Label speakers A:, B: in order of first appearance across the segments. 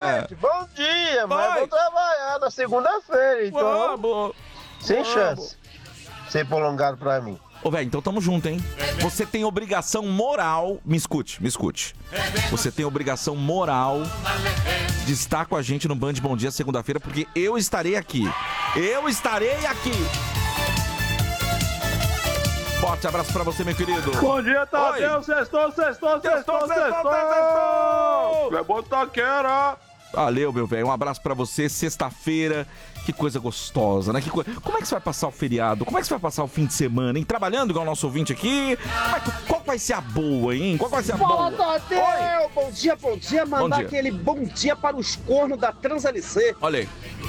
A: Gente, bom dia, mas vou trabalhar na segunda-feira, então.
B: Vamos.
A: Sem chance. Ser prolongado pra mim.
B: Ô, velho, então tamo junto, hein? Você tem obrigação moral... Me escute. Você tem obrigação moral de estar com a gente no Band Bom Dia segunda-feira, porque eu estarei aqui. Forte abraço pra você, meu querido.
C: Bom dia, Tadeu. Sextou. É bom taquera.
B: Valeu, meu velho. Um abraço pra você. Sexta-feira. Que coisa gostosa, né? Como é que você vai passar o feriado? Como é que você vai passar o fim de semana, hein? Trabalhando igual o nosso ouvinte aqui? Qual vai ser a boa, hein? Qual vai ser a boa?
D: Fala, Tadeu! Bom dia. Mandar aquele bom dia para os cornos da Transalicê.
B: Olha aí.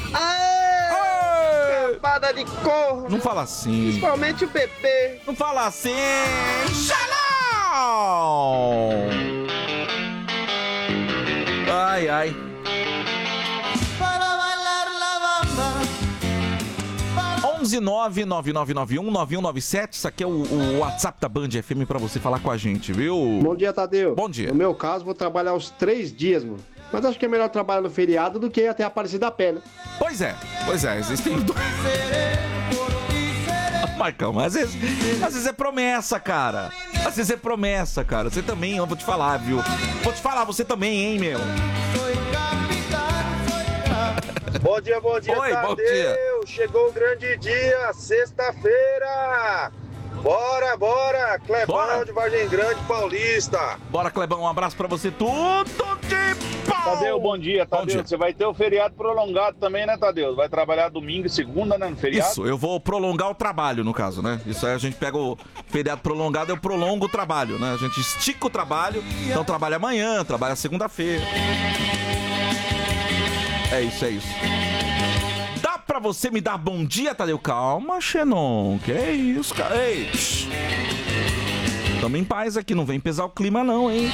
D: Aê! Cambada de corno.
B: Não fala assim.
D: Principalmente o bebê.
B: Não fala assim. Shalom! Ai. 11999919197. Isso aqui é o WhatsApp da Band FM pra você falar com a gente, viu?
E: Bom dia, Tadeu.
B: Bom dia.
E: No meu caso, vou trabalhar os 3 dias, mano. Mas acho que é melhor trabalhar no feriado do que ir até Aparecida a pé, né?
B: Pois é, existem dois. Marcão, mas às vezes é promessa, cara. Você também, eu vou te falar, viu? Você também, hein, meu?
A: Bom dia,
B: Oi,
A: Tadeu.
B: bom dia.
A: Chegou o grande dia, sexta-feira. Bora, Clebão de Vargem Grande, Paulista.
B: Bora, Clebão, um abraço pra você, tudo de pau.
C: Tadeu, bom dia, Tadeu. Você vai ter o feriado prolongado também, né, Tadeu? Vai trabalhar domingo e segunda, né, no feriado?
B: Isso, eu vou prolongar o trabalho, no caso, né? Isso aí a gente pega o feriado prolongado, eu prolongo o trabalho, né? A gente estica o trabalho, então trabalha amanhã, trabalha segunda-feira. É isso. Dá pra você me dar bom dia, Tadeu? Calma, Xenon. Que é isso, cara? Ei, tamo em paz aqui, não vem pesar o clima não, hein?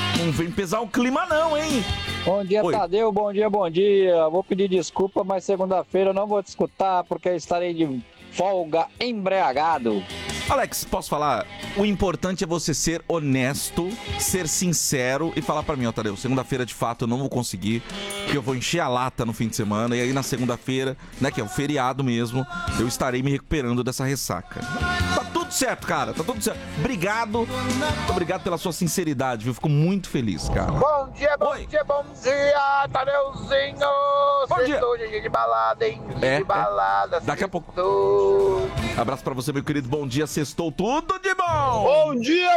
F: Bom dia,
B: Oi.
F: Tadeu. Bom dia. Vou pedir desculpa, mas segunda-feira eu não vou te escutar porque eu estarei de folga embriagado.
B: Alex, posso falar? O importante é você ser honesto, ser sincero e falar pra mim, ó, Tadeu, segunda-feira de fato eu não vou conseguir, porque eu vou encher a lata no fim de semana, e aí na segunda-feira, né, que é o feriado mesmo, eu estarei me recuperando dessa ressaca. Tá tudo certo, cara, tá tudo certo. Obrigado pela sua sinceridade, viu? Fico muito feliz, cara.
D: Bom dia, Tadeuzinho.
B: Bom dia.
D: Dia de balada, hein?
B: De balada. Daqui a pouco. Abraço pra você, meu querido. Bom dia, sextou tudo de bom.
A: Bom dia,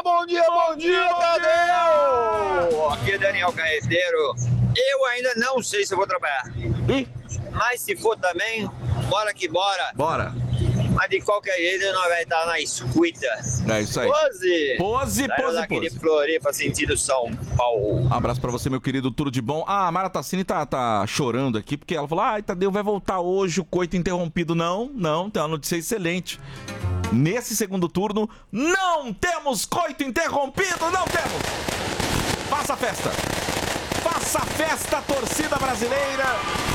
A: Tadeu.
G: Aqui é Daniel Carreteiro. Eu ainda não sei se eu vou trabalhar. Mas se for também, bora que bora.
B: Bora.
G: Mas de qualquer jeito nós vai estar na escuta.
B: É isso aí. Pose.
G: Aqui de Floripa, sentido São Paulo.
B: Abraço pra você, meu querido, tudo de bom. A Mara Tassini tá chorando aqui, porque ela falou, Tadeu vai voltar hoje, o coito interrompido. Não, tem uma notícia excelente. Nesse segundo turno, não temos coito interrompido, não temos. Faça a festa, torcida brasileira.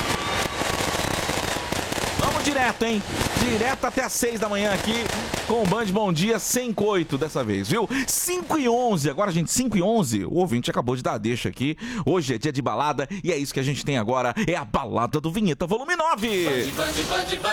B: Vamos direto, hein? Direto até às 6 da manhã aqui com o Band Bom Dia sem coito dessa vez, viu? 5h11, agora, gente, 5h11. O ouvinte acabou de dar a deixa aqui. Hoje é dia de balada e é isso que a gente tem agora. É a balada do Vinheta Volume 9.